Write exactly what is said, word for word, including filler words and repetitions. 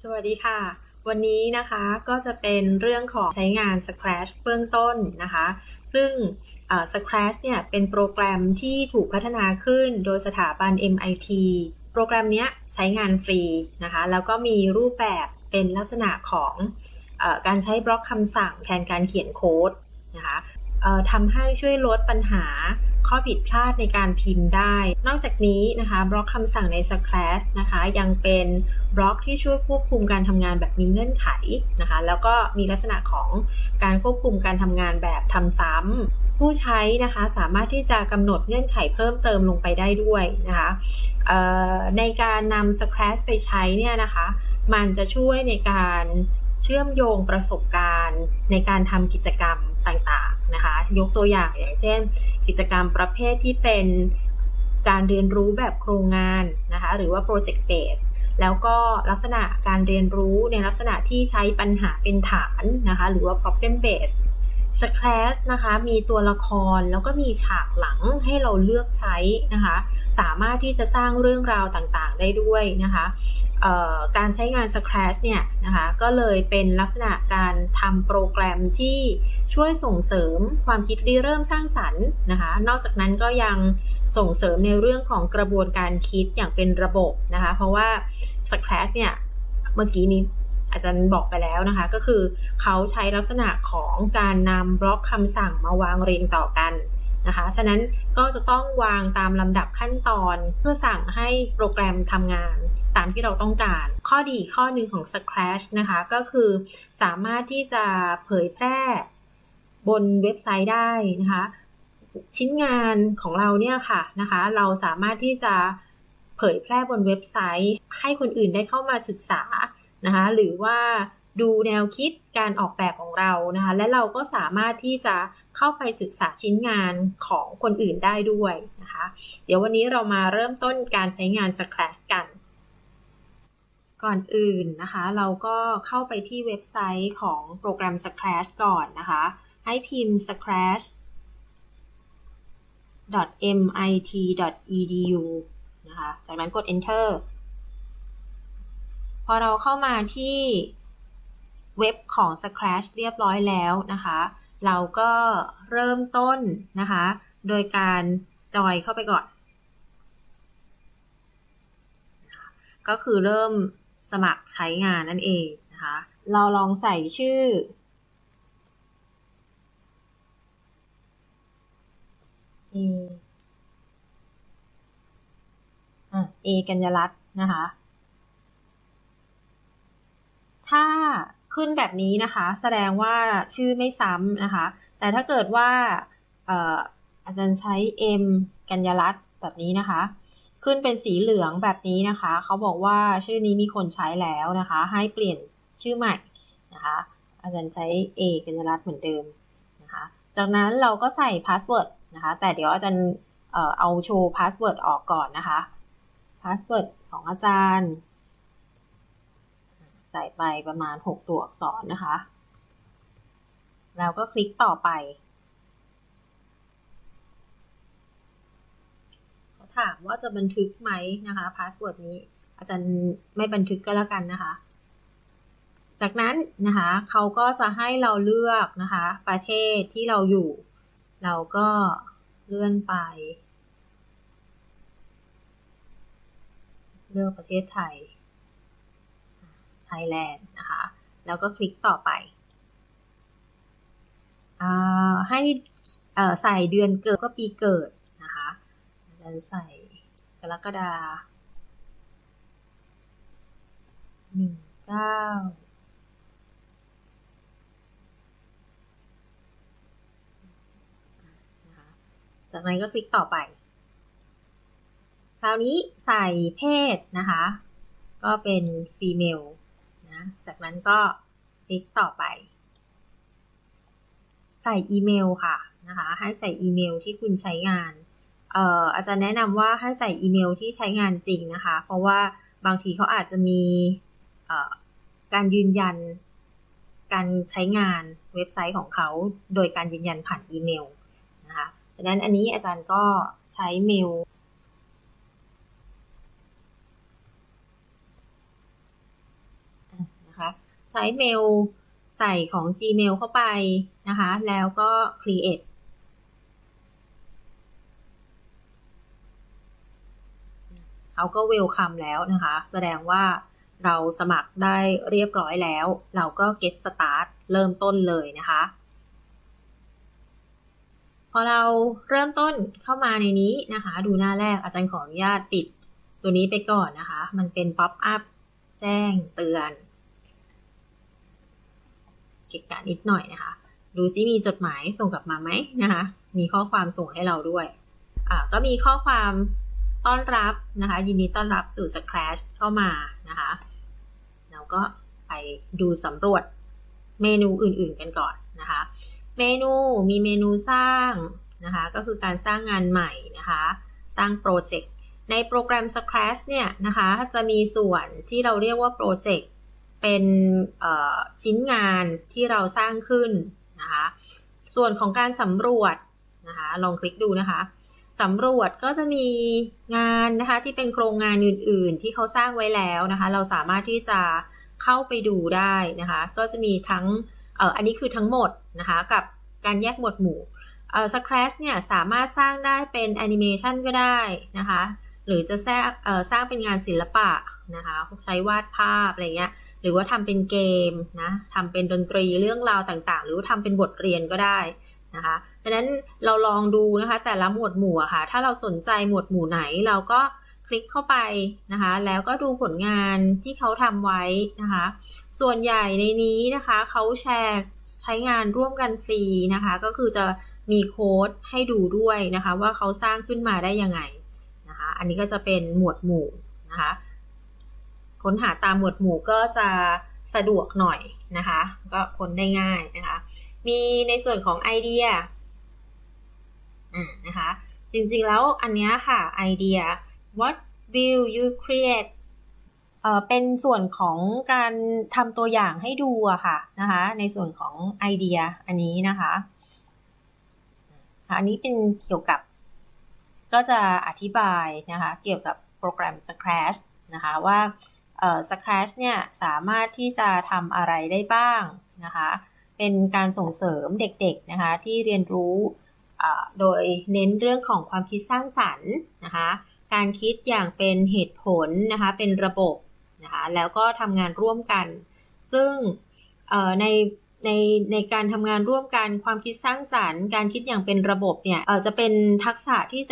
สวัสดีค่ะวันนี้นะคะก็จะเป็นเรื่องของใช้งาน Scratch เบื้องต้นนะคะซึ่ง Scratch เนี่ยเป็นโปรแกรมที่ถูกพัฒนาขึ้นโดยสถาบัน เอ็ม ไอ ที โปรแกรมนี้ใช้งานฟรีนะคะแล้วก็มีรูปแบบเป็นลักษณะของเอ่อการใช้บล็อกคำสั่งแทนการเขียนโค้ดนะคะทำให้ช่วยลดปัญหาข้อผิดพลาดในการพิมพ์ได้นอกจากนี้นะคะบล็อกคำสั่งใน Scratch นะคะยังเป็นบล็อกที่ช่วยควบคุมการทำงานแบบมีเงื่อนไขนะคะแล้วก็มีลักษณะของการควบคุมการทำงานแบบทำซ้ำผู้ใช้นะคะสามารถที่จะกำหนดเงื่อนไขเพิ่มเติมลงไปได้ด้วยนะคะในการนำ Scratch ไปใช้เนี่ยนะคะมันจะช่วยในการเชื่อมโยงประสบการณ์ในการทำกิจกรรมต่างๆนะคะยกตัวอย่างอย่างเช่นกิจกรรมประเภทที่เป็นการเรียนรู้แบบโครงงานนะคะหรือว่า project base แล้วก็ลักษณะการเรียนรู้ในลักษณะที่ใช้ปัญหาเป็นฐานนะคะหรือว่า problem base Scratch นะคะมีตัวละครแล้วก็มีฉากหลังให้เราเลือกใช้นะคะสามารถที่จะสร้างเรื่องราวต่างๆได้ด้วยนะคะการใช้งาน Scratch เนี่ยนะคะก็เลยเป็นลักษณะการทำโปรแกรมที่ช่วยส่งเสริมความคิดริเริ่มสร้างสรรค์นะคะนอกจากนั้นก็ยังส่งเสริมในเรื่องของกระบวนการคิดอย่างเป็นระบบนะคะเพราะว่า Scratch เนี่ยเมื่อกี้นี้อาจารย์บอกไปแล้วนะคะก็คือเขาใช้ลักษณะของการนำบล็อกคำสั่งมาวางเรียงต่อกันนะคะฉะนั้นก็จะต้องวางตามลำดับขั้นตอนเพื่อสั่งให้โปรแกรมทำงานตามที่เราต้องการข้อดีข้อหนึ่งของ Scratch นะคะก็คือสามารถที่จะเผยแพร่บนเว็บไซต์ได้นะคะชิ้นงานของเราเนี่ยค่ะนะคะเราสามารถที่จะเผยแพร่บนเว็บไซต์ให้คนอื่นได้เข้ามาศึกษานะคะหรือว่าดูแนวคิดการออกแบบของเรานะคะและเราก็สามารถที่จะเข้าไปศึกษาชิ้นงานของคนอื่นได้ด้วยนะคะเดี๋ยววันนี้เรามาเริ่มต้นการใช้งาน Scratch กันก่อนอื่นนะคะเราก็เข้าไปที่เว็บไซต์ของโปรแกรม Scratch ก่อนนะคะให้พิมพ์ scratch ดอท เอ็ม ไอ ที ดอท อี ดี ยู นะคะจากนั้นกด enter พอเราเข้ามาที่เว็บของ Scratch เรียบร้อยแล้วนะคะเราก็เริ่มต้นนะคะโดยการจอยเข้าไปก่อนก็คือเริ่มสมัครใช้งานนั่นเองนะคะเราลองใส่ชื่อ A อ่ะ A กัญญารัตน์นะคะถ้าขึ้นแบบนี้นะคะแสดงว่าชื่อไม่ซ้ำนะคะแต่ถ้าเกิดว่าอาจารย์ใช้ M กัญญารัตน์แบบนี้นะคะขึ้นเป็นสีเหลืองแบบนี้นะคะเขาบอกว่าชื่อนี้มีคนใช้แล้วนะคะให้เปลี่ยนชื่อใหม่นะคะอาจารย์ใช้ A กัญญารัตน์เหมือนเดิมนะคะจากนั้นเราก็ใส่พาสเวิร์ดนะคะแต่เดี๋ยวอาจารย์เอาโชว์พาสเวิร์ดออกก่อนนะคะพาสเวิร์ดของอาจารย์ใส่ไปประมาณหกตัวอักษรนะคะแล้วก็คลิกต่อไปเขาถามว่าจะบันทึกไหมนะคะพาสเวิร์ดนี้อาจารย์ไม่บันทึกก็แล้วกันนะคะจากนั้นนะคะเขาก็จะให้เราเลือกนะคะประเทศที่เราอยู่เราก็เลื่อนไปเลือกประเทศไทยไทยแลนด์นะคะแล้วก็คลิกต่อไปให้ใส่เดือนเกิดก็ปีเกิดนะคะอาจารย์ใส่กรกฎาคมหนึ่งเก้านะคะจากนั้นก็คลิกต่อไปคราวนี้ใส่เพศนะคะก็เป็น female นะจากนั้นก็คลิกต่อไปใส่อีเมลค่ะนะคะให้ใส่อีเมลที่คุณใช้งานเอ่ออาจารย์แนะนำว่าให้ใส่อีเมลที่ใช้งานจริงนะคะเพราะว่าบางทีเขาอาจจะมีเอ่อการยืนยันการใช้งานเว็บไซต์ของเขาโดยการยืนยันผ่านอีเมลนะคะดังนั้นอันนี้อาจารย์ก็ใช้เมลนะคะใช้เมลใส่ของ Gmail เข้าไปนะคะแล้วก็ create เขาก็ welcome แล้วนะคะแสดงว่าเราสมัครได้เรียบร้อยแล้วเราก็ get start เริ่มต้นเลยนะคะพอเราเริ่มต้นเข้ามาในนี้นะคะดูหน้าแรกอาจารย์ขออนุญาตปิดตัวนี้ไปก่อนนะคะมันเป็น pop up แจ้งเตือนเก็บการนิดหน่อยนะคะดูซิมีจดหมายส่งกลับมาไหมนะคะมีข้อความส่งให้เราด้วยอ่าก็มีข้อความต้อนรับนะคะยินดีต้อนรับสู่ Scratch เข้ามานะคะเราก็ไปดูสำรวจเมนูอื่นๆกันก่อนนะคะเมนูมีเมนูสร้างนะคะก็คือการสร้างงานใหม่นะคะสร้างโปรเจกต์ในโปรแกรม Scratch เนี่ยนะคะจะมีส่วนที่เราเรียกว่าโปรเจกต์เป็นชิ้นงานที่เราสร้างขึ้นนะคะส่วนของการสำรวจนะคะลองคลิกดูนะคะสำรวจก็จะมีงานนะคะที่เป็นโครงงานอื่นๆที่เขาสร้างไว้แล้วนะคะเราสามารถที่จะเข้าไปดูได้นะคะก็จะมีทั้งเอ่ออันนี้คือทั้งหมดนะคะกับการแยกหมวดหมู่เอ่อ Scratch เนี่ยสามารถสร้างได้เป็นแอนิเมชันก็ได้นะคะหรือจะแทรกเอ่อสร้างเป็นงานศิลปะนะคะใช้วาดภาพอะไรเงี้ยหรือว่าทำเป็นเกมนะทำเป็นดนตรีเรื่องราวต่างๆหรือว่าทำเป็นบทเรียนก็ได้นะคะดังนั้นเราลองดูนะคะแต่ละหมวดหมู่อะค่ะถ้าเราสนใจหมวดหมู่ไหนเราก็คลิกเข้าไปนะคะแล้วก็ดูผลงานที่เขาทำไว้นะคะส่วนใหญ่ในนี้นะคะเขาแชร์ใช้งานร่วมกันฟรีนะคะก็คือจะมีโค้ดให้ดูด้วยนะคะว่าเขาสร้างขึ้นมาได้ยังไงนะคะอันนี้ก็จะเป็นหมวดหมู่นะคะค้นหาตามหมวดหมู่ก็จะสะดวกหน่อยนะคะก็ค้นได้ง่ายนะคะมีในส่วนของไอเดียนะคะจริงๆแล้วอันนี้ค่ะไอเดีย what will you create เอ่อเป็นส่วนของการทำตัวอย่างให้ดูอะค่ะนะคะในส่วนของไอเดียอันนี้นะคะอันนี้เป็นเกี่ยวกับก็จะอธิบายนะคะเกี่ยวกับโปรแกรม Scratch นะคะว่าเอ่อ Scratch เนี่ยสามารถที่จะทำอะไรได้บ้างนะคะเป็นการส่งเสริมเด็กๆนะคะที่เรียนรู้โดยเน้นเรื่องของความคิดสร้างสรรค์นะคะการคิดอย่างเป็นเหตุผลนะคะเป็นระบบนะคะแล้วก็ทำงานร่วมกันซึ่งในในในการทำงานร่วมกันความคิดสร้างสรรค์การคิดอย่างเป็นระบบเนี่ยจะเป็นทักษะที่